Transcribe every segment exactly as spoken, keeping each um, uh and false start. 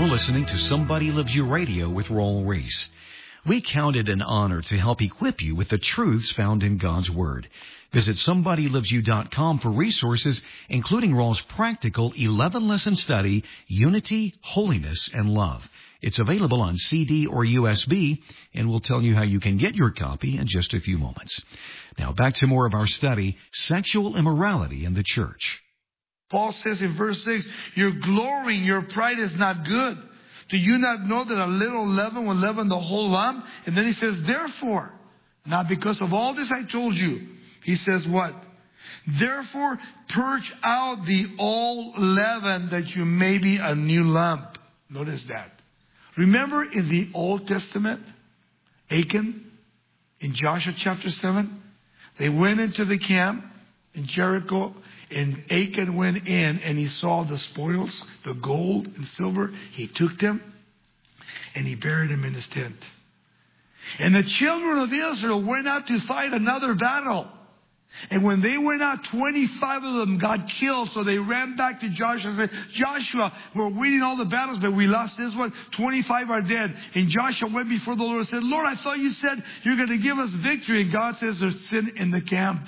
You're listening to Somebody Loves You Radio with Raul Reese. We count it an honor to help equip you with the truths found in God's Word. Visit somebody loves you dot com for resources, including Raul's practical eleven-lesson study, Unity, Holiness, and Love. It's available on C D or U S B, and we'll tell you how you can get your copy in just a few moments. Now back to more of our study, Sexual Immorality in the Church. Paul says in verse six, your glory, your pride is not good. Do you not know that a little leaven will leaven the whole lump? And then he says, therefore, not because of all this I told you. He says what? Therefore, purge out the old leaven that you may be a new lump. Notice that. Remember in the Old Testament, Achan, in Joshua chapter seven, they went into the camp in Jericho, and Achan went in and he saw the spoils, the gold and silver. He took them and he buried them in his tent. And the children of Israel went out to fight another battle. And when they went out, twenty-five of them got killed. So they ran back to Joshua and said, Joshua, we're winning all the battles, but we lost this one. twenty-five are dead. And Joshua went before the Lord and said, Lord, I thought you said you're going to give us victory. And God says there's sin in the camp.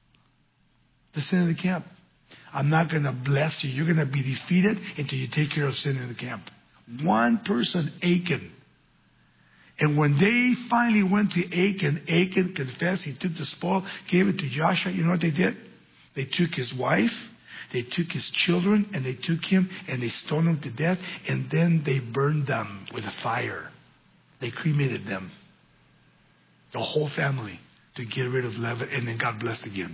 The sin in the camp. I'm not going to bless you. You're going to be defeated until you take care of sin in the camp. One person, Achan. And when they finally went to Achan, Achan confessed. He took the spoil, gave it to Joshua. You know what they did? They took his wife, they took his children, and they took him and they stoned him to death. And then they burned them with a fire. They cremated them. The whole family, to get rid of leaven. And then God blessed again.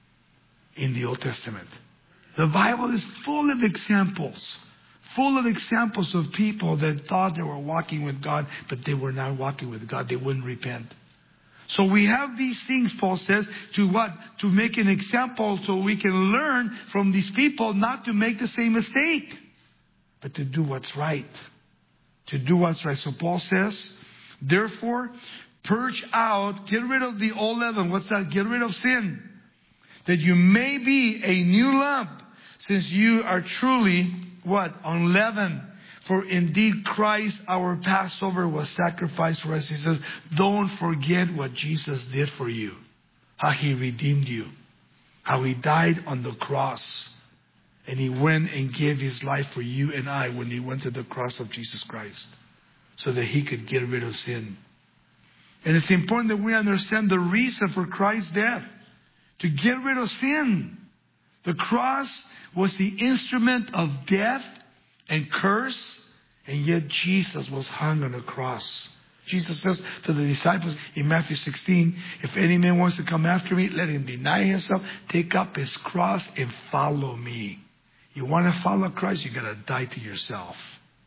In the Old Testament. The Bible is full of examples. Full of examples of people that thought they were walking with God, but they were not walking with God. They wouldn't repent. So we have these things, Paul says, to what? To make an example so we can learn from these people not to make the same mistake, but to do what's right. To do what's right. So Paul says, therefore, purge out, get rid of the old leaven. What's that? Get rid of sin. That you may be a new lump, since you are truly what? Unleavened. For indeed Christ, our Passover, was sacrificed for us. He says, don't forget what Jesus did for you. How He redeemed you. How He died on the cross. And He went and gave His life for you and I when He went to the cross of Jesus Christ. So that He could get rid of sin. And it's important that we understand the reason for Christ's death. To get rid of sin. The cross was the instrument of death and curse, and yet Jesus was hung on a cross. Jesus says to the disciples in Matthew sixteen, if any man wants to come after me, let him deny himself, take up his cross and follow me. You want to follow Christ, you got to die to yourself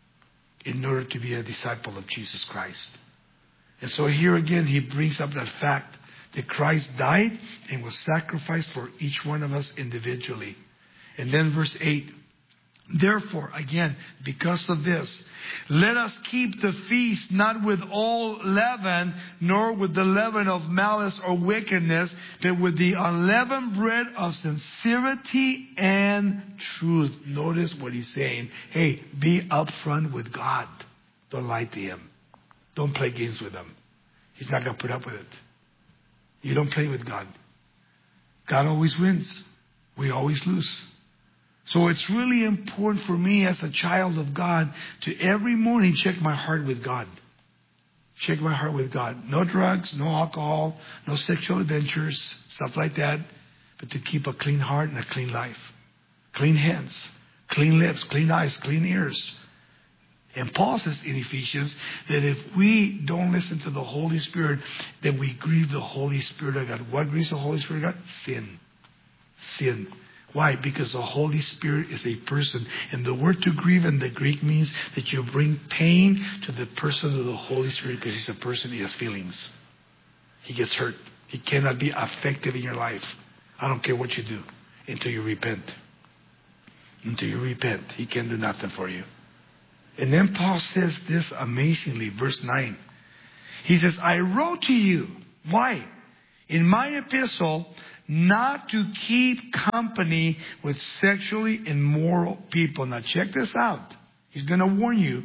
in order to be a disciple of Jesus Christ. And so here again, he brings up that fact that Christ died and was sacrificed for each one of us individually. And then verse eight, therefore, again, because of this, let us keep the feast not with old leaven, nor with the leaven of malice or wickedness, but with the unleavened bread of sincerity and truth. Notice what he's saying. Hey, be upfront with God. Don't lie to Him. Don't play games with Him. He's not going to put up with it. You don't play with God. God always wins. We always lose. So it's really important for me as a child of God to every morning check my heart with God. Check my heart with God. No drugs, no alcohol, no sexual adventures, stuff like that. But to keep a clean heart and a clean life. Clean hands, clean lips, clean eyes, clean ears. And Paul says in Ephesians that if we don't listen to the Holy Spirit, then we grieve the Holy Spirit of God. What grieves the Holy Spirit of God? Sin. Sin. Why? Because the Holy Spirit is a person. And the word to grieve in the Greek means that you bring pain to the person of the Holy Spirit because He's a person, He has feelings. He gets hurt. He cannot be effective in your life. I don't care what you do until you repent. Until you repent, He can do nothing for you. And then Paul says this amazingly, verse nine. He says, I wrote to you. Why? In my epistle, not to keep company with sexually immoral people. Now check this out. He's going to warn you.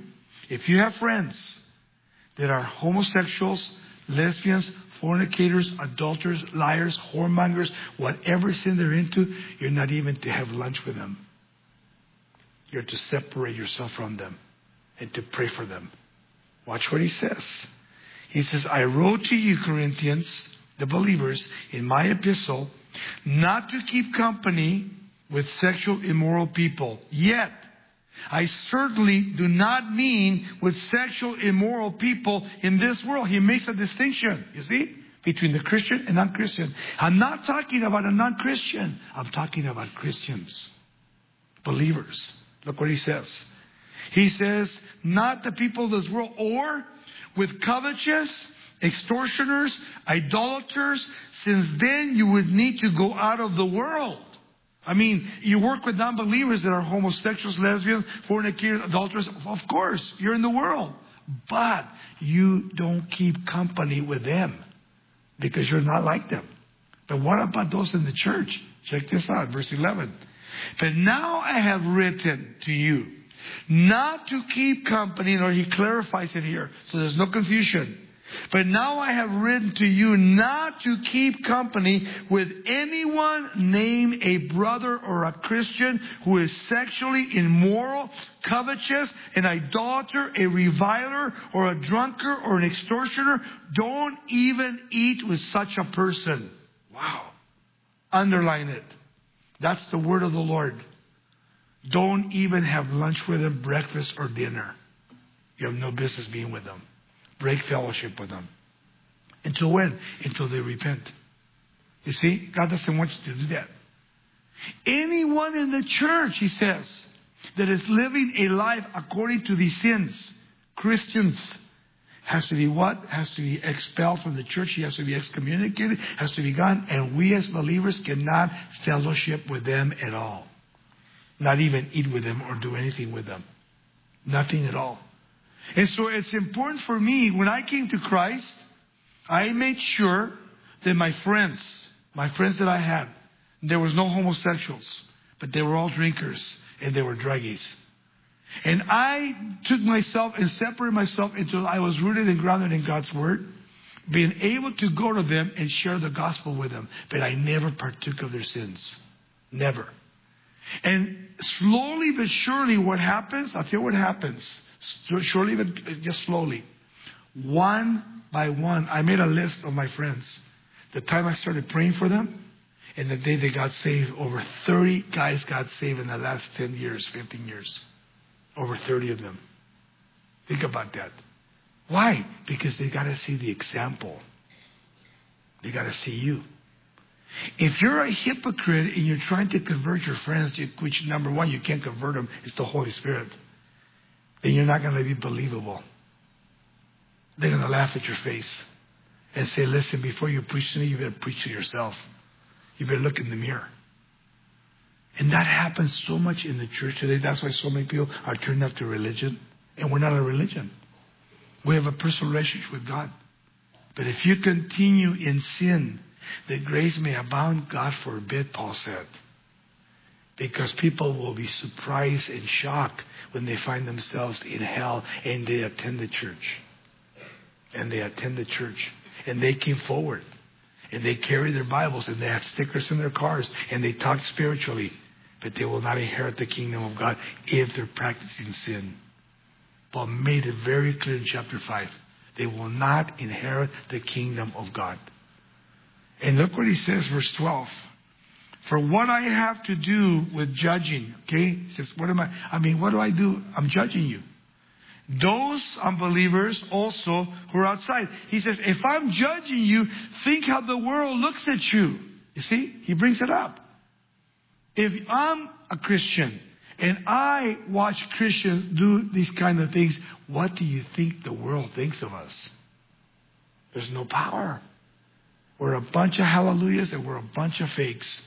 If you have friends that are homosexuals, lesbians, fornicators, adulterers, liars, whoremongers, whatever sin they're into, you're not even to have lunch with them. You're to separate yourself from them and to pray for them. Watch what he says. He says, I wrote to you, Corinthians, the believers, in my epistle, not to keep company with sexual immoral people. Yet, I certainly do not mean with sexual immoral people in this world. He makes a distinction, you see, between the Christian and non-Christian. I'm not talking about a non-Christian. I'm talking about Christians, believers. Look what he says. He says, not the people of this world, or with covetous, extortioners, idolaters, since then you would need to go out of the world. I mean, you work with non-believers that are homosexuals, lesbians, fornicators, adulterers. Of course, you're in the world. But you don't keep company with them because you're not like them. But what about those in the church? Check this out, verse eleven. But now I have written to you not to keep company, or he clarifies it here, so there's no confusion. But now I have written to you not to keep company with anyone named a brother or a Christian who is sexually immoral, covetous, an idolater, a reviler, or a drunkard, or an extortioner. Don't even eat with such a person. Wow. Underline it. That's the word of the Lord. Don't even have lunch with them, breakfast or dinner. You have no business being with them. Break fellowship with them. Until when? Until they repent. You see, God doesn't want you to do that. Anyone in the church, he says, that is living a life according to these sins, Christians, has to be what? Has to be expelled from the church. He has to be excommunicated, has to be gone. And we as believers cannot fellowship with them at all. Not even eat with them or do anything with them. Nothing at all. And so it's important for me, when I came to Christ, I made sure that my friends, my friends that I had, there was no homosexuals, but they were all drinkers and they were druggies. And I took myself and separated myself until I was rooted and grounded in God's Word, being able to go to them and share the gospel with them. But I never partook of their sins. Never. And slowly but surely what happens, I'll tell you what happens. Surely but just slowly. One by one, I made a list of my friends. The time I started praying for them, and the day they got saved, over thirty guys got saved in the last ten years, fifteen years. Over thirty of them. Think about that. Why? Because they got to see the example. They got to see you. If you're a hypocrite and you're trying to convert your friends, which number one, you can't convert them, it's the Holy Spirit, then you're not going to be believable. They're going to laugh at your face and say, listen, before you preach to me, you better preach to yourself. You better look in the mirror. And that happens so much in the church today. That's why so many people are turned up to religion. And we're not a religion. We have a personal relationship with God. But if you continue in sin, that grace may abound, God forbid, Paul said. Because people will be surprised and shocked when they find themselves in hell and they attend the church. And they attend the church. And they came forward. And they carry their Bibles and they have stickers in their cars and they talk spiritually. But they will not inherit the kingdom of God if they're practicing sin. Paul made it very clear in chapter five. They will not inherit the kingdom of God. And look what he says, verse twelve. For what I have to do with judging, okay? He says, what am I? I mean, what do I do? I'm judging you. Those unbelievers also who are outside. He says, if I'm judging you, think how the world looks at you. You see? He brings it up. If I'm a Christian and I watch Christians do these kind of things, what do you think the world thinks of us? There's no power. We're a bunch of hallelujahs and we're a bunch of fakes.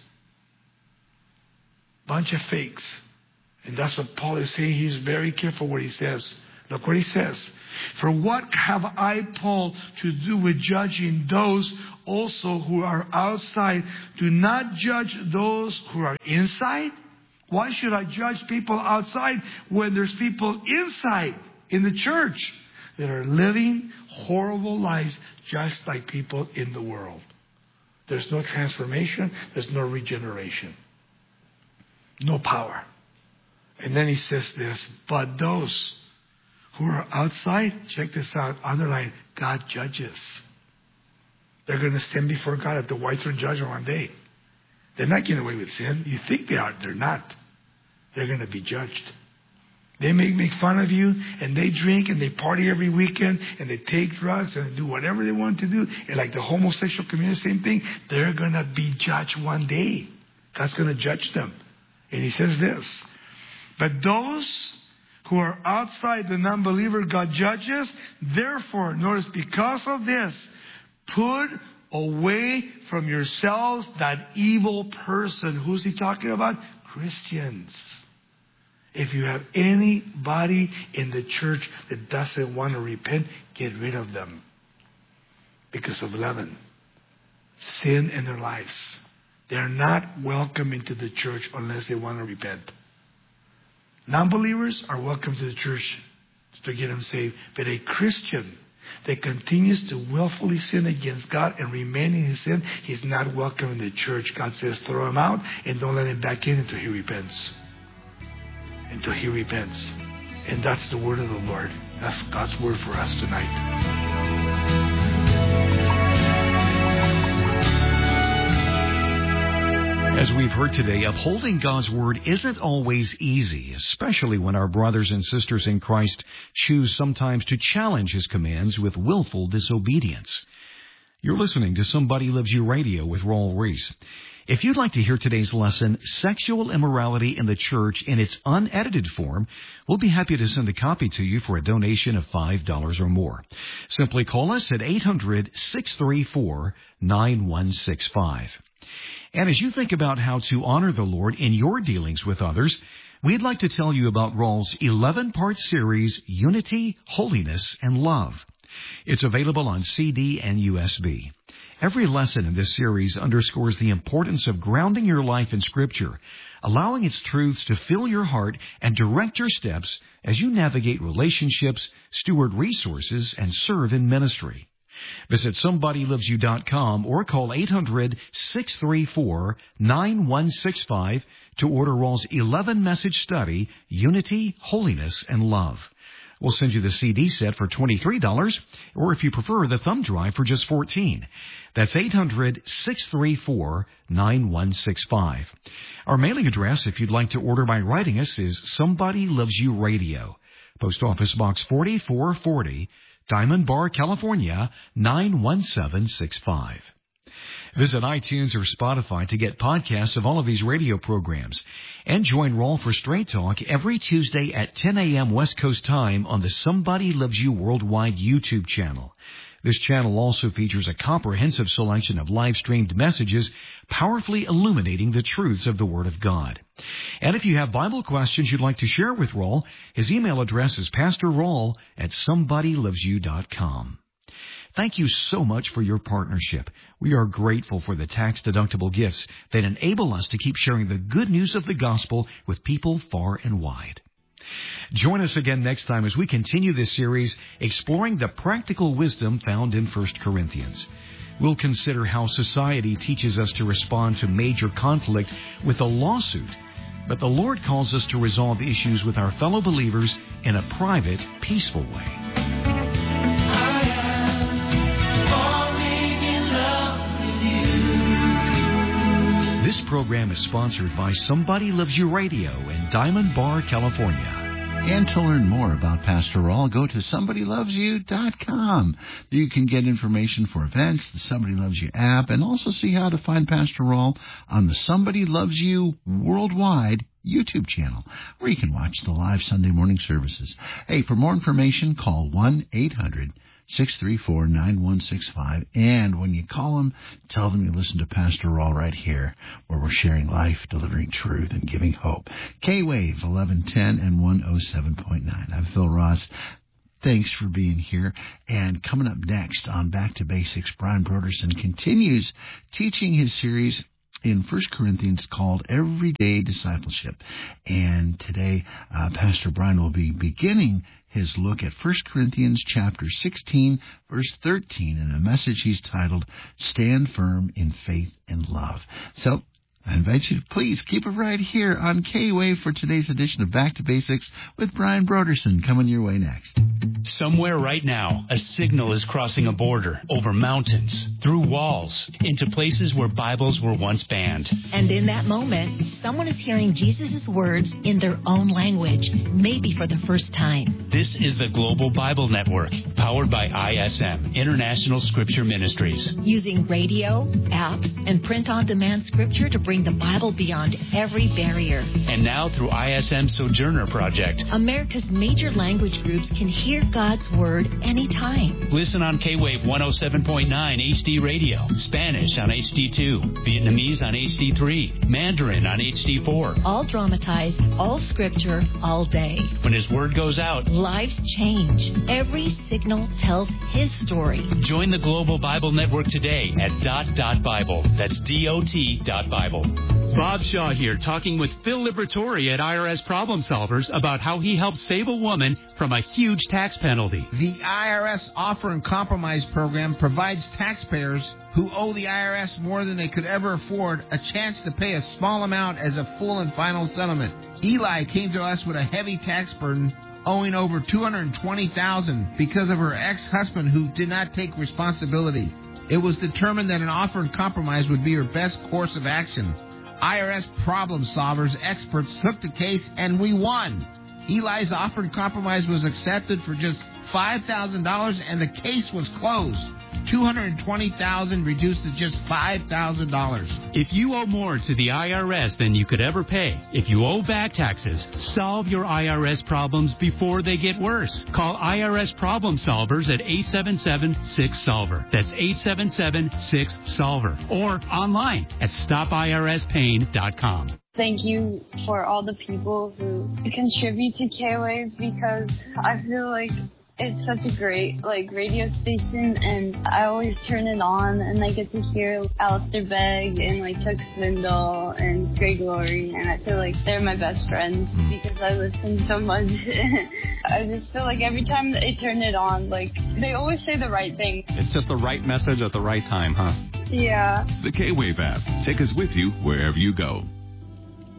Bunch of fakes. And that's what Paul is saying. He's very careful what he says. Look what he says. For what have I, Paul, to do with judging those also who are outside? Do not judge those who are inside. Why should I judge people outside when there's people inside in the church that are living horrible lives just like people in the world. There's no transformation. There's no regeneration. No power. And then he says this, but those who are outside, check this out, underline, God judges. They're going to stand before God at the white throne judgment one day. They're not getting away with sin. You think they are. They're not. They're going to be judged. They may make fun of you, and they drink, and they party every weekend, and they take drugs, and they do whatever they want to do. And like the homosexual community, same thing. They're going to be judged one day. God's going to judge them. And he says this, but those who are outside the non-believer, God judges. Therefore, notice, because of this, put away from yourselves that evil person. Who's he talking about? Christians. If you have anybody in the church that doesn't want to repent, get rid of them. Because of leaven. Sin in their lives. They're not welcome into the church unless they want to repent. Non-believers are welcome to the church to get them saved. But a Christian that continues to willfully sin against God and remain in his sin, he's not welcome in the church. God says throw him out and don't let him back in until he repents. Until he repents. And that's the word of the Lord. That's God's word for us tonight. As we've heard today, upholding God's Word isn't always easy, especially when our brothers and sisters in Christ choose sometimes to challenge His commands with willful disobedience. You're listening to Somebody Loves You Radio with Raul Ries. If you'd like to hear today's lesson, Sexual Immorality in the Church, in its unedited form, we'll be happy to send a copy to you for a donation of five dollars or more. Simply call us at eight hundred, six three four, nine one six five. And as you think about how to honor the Lord in your dealings with others, we'd like to tell you about Raul's eleven-part series, Unity, Holiness, and Love. It's available on C D and U S B. Every lesson in this series underscores the importance of grounding your life in Scripture, allowing its truths to fill your heart and direct your steps as you navigate relationships, steward resources, and serve in ministry. Visit somebody loves you dot com or call eight hundred, six three four, nine one six five to order Raul's eleven-message study, Unity, Holiness, and Love. We'll send you the C D set for twenty-three dollars, or if you prefer, the thumb drive for just fourteen dollars. That's eight hundred, six three four, nine one six five. Our mailing address, if you'd like to order by writing us, is Somebody Loves You Radio, Post Office Box forty-four forty, Diamond Bar, California, nine one seven six five. Visit iTunes or Spotify to get podcasts of all of these radio programs. And join Raul for Straight Talk every Tuesday at ten a.m. West Coast time on the Somebody Loves You Worldwide YouTube channel. This channel also features a comprehensive selection of live-streamed messages powerfully illuminating the truths of the Word of God. And if you have Bible questions you'd like to share with Raul, his email address is pastor raul at somebody loves you dot com. Thank you so much for your partnership. We are grateful for the tax-deductible gifts that enable us to keep sharing the good news of the gospel with people far and wide. Join us again next time as we continue this series exploring the practical wisdom found in First Corinthians. We'll consider how society teaches us to respond to major conflict with a lawsuit, but the Lord calls us to resolve issues with our fellow believers in a private, peaceful way. This program is sponsored by Somebody Loves You Radio in Diamond Bar, California. And to learn more about Pastor Raul, go to somebody loves you dot com. You can get information for events, the Somebody Loves You app, and also see how to find Pastor Raul on the Somebody Loves You Worldwide YouTube channel, where you can watch the live Sunday morning services. Hey, for more information, call one eight hundred, six three four, nine one six five. And when you call them, tell them you listen to Pastor Raul right here, where we're sharing life, delivering truth, and giving hope. K-Wave, eleven ten and one oh seven point nine. I'm Phil Ross. Thanks for being here. And coming up next on Back to Basics, Brian Broderson continues teaching his series in First Corinthians called Everyday Discipleship. And today, uh, Pastor Brian will be beginning his look at First Corinthians chapter sixteen, verse thirteen, in a message he's titled, Stand Firm in Faith and Love. So, I invite you to please keep it right here on K-Wave for today's edition of Back to Basics with Brian Broderson, coming your way next. Somewhere right now, a signal is crossing a border, over mountains, through walls, into places where Bibles were once banned. And in that moment, someone is hearing Jesus' words in their own language, maybe for the first time. This is the Global Bible Network, powered by I S M, International Scripture Ministries. Using radio, apps, and print-on-demand scripture to bring the Bible beyond every barrier. And now through I S M Sojourner Project, America's major language groups can hear God's Word anytime. Listen on K-Wave one oh seven point nine H D Radio, Spanish on H D two, Vietnamese on H D three, Mandarin on H D four. All dramatized, all scripture, all day. When His Word goes out, lives change. Every signal tells His story. Join the Global Bible Network today at dot dot Bible. That's D O T dot Bible. Bob Shaw here, talking with Phil Liberatore at I R S Problem Solvers about how he helped save a woman from a huge tax penalty. The I R S Offer and Compromise Program provides taxpayers who owe the I R S more than they could ever afford a chance to pay a small amount as a full and final settlement. Eli came to us with a heavy tax burden, owing over two hundred twenty thousand dollars because of her ex-husband who did not take responsibility. It was determined that an offer and compromise would be her best course of action. I R S Problem Solvers experts took the case, and we won. Eli's offer and compromise was accepted for just five thousand dollars, and the case was closed. two hundred twenty thousand dollars reduced to just five thousand dollars. If you owe more to the I R S than you could ever pay, if you owe back taxes, solve your I R S problems before they get worse. Call I R S Problem Solvers at eight seven seven, six solver. That's eight seven seven, six solver. Or online at stop I R S pain dot com. Thank you for all the people who contribute to K-Wave, because I feel like it's such a great, like, radio station, and I always turn it on, and I get to hear Alistair Begg and, like, Chuck Swindoll and Greg Laurie, and I feel like they're my best friends because I listen so much. I just feel like every time they turn it on, like, they always say the right thing. It's just the right message at the right time, huh? Yeah. The K-Wave app. Take us with you wherever you go.